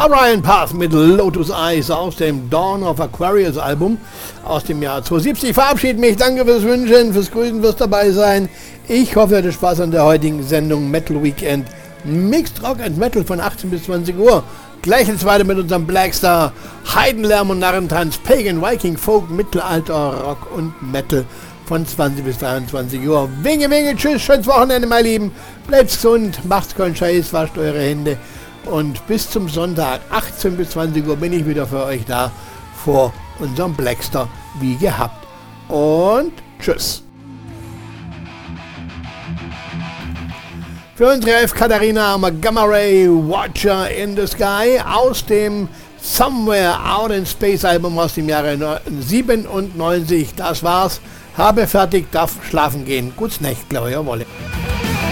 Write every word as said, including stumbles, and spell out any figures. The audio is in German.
Orion Path mit Lotus Eyes aus dem Dawn of Aquarius Album aus dem Jahr zweitausendsiebzig. Ich verabschiede mich, danke fürs Wünschen, fürs Grüßen, fürs dabei sein. Ich hoffe, ihr hattet Spaß an der heutigen Sendung Metal Weekend. Mixed Rock and Metal von achtzehn bis zwanzig Uhr. Gleich ins Zweite mit unserem Blackstar. Heidenlärm und Narrentanz, Pagan, Viking, Folk, Mittelalter, Rock und Metal von zwanzig bis dreiundzwanzig Uhr. Winge, winge, tschüss, schönes Wochenende, meine Lieben. Bleibt gesund, macht's keinen Scheiß, wascht eure Hände. Und bis zum Sonntag, achtzehn bis zwanzig Uhr, bin ich wieder für euch da vor unserem Blackstar, wie gehabt. Und tschüss. Für unsere F Katharina haben wir Gamma Ray Watcher in the Sky aus dem Somewhere Out in Space Album aus dem Jahre siebenundneunzig. Das war's. Habe fertig, darf schlafen gehen. Gutes Nächt, glaube ich, jawohl.